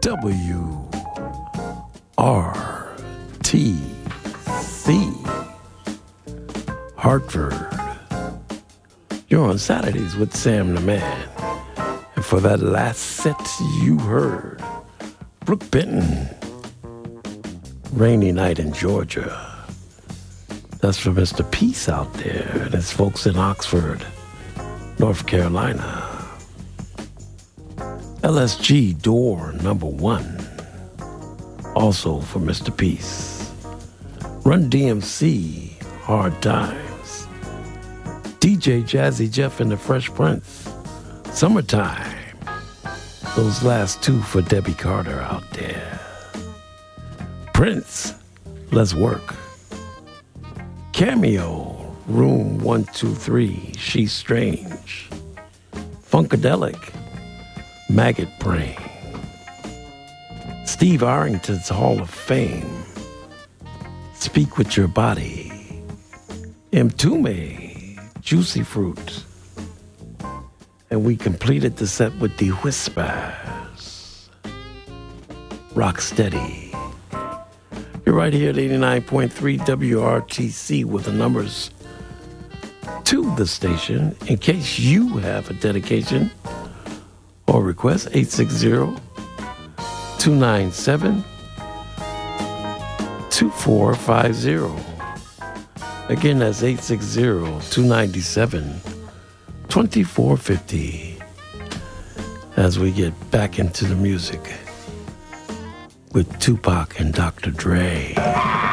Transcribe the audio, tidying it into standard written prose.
Hartford. You're on Saturdays with Sam the Man. And for that last set you heard, Brooke Benton, Rainy Night in Georgia. That's for Mr. Peace out there and his folks in Oxford, North Carolina. LSG Door Number 1, also for Mr. Peace. Run DMC, Hard Times. DJ Jazzy Jeff and the Fresh Prince, Summertime. Those last two for Debbie Carter out there. Prince, Let's Work. Cameo, Room 123, She's Strange. Funkadelic, Maggot Brain. Steve Arrington's Hall of Fame, Speak With Your Body. Mtume, Juicy Fruit. And we completed the set with The Whispers, Rock Steady. You're right here at 89.3 WRTC with the numbers to the station. In case you have a dedication or request, 860-297-2450. Again, that's 860-297-2450. As we get back into the music with Tupac and Dr. Dre.